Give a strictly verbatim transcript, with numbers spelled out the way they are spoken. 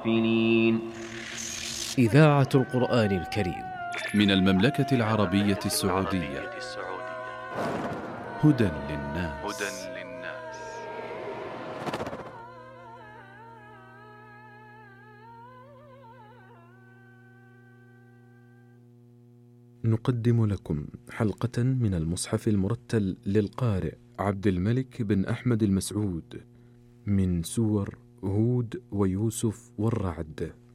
إذاعة القرآن الكريم من المملكة العربية السعودية. هدى للناس. نقدم لكم حلقة من المصحف المرتل للقارئ عبد الملك بن أحمد المسعود من سور هود ويوسف والرعد.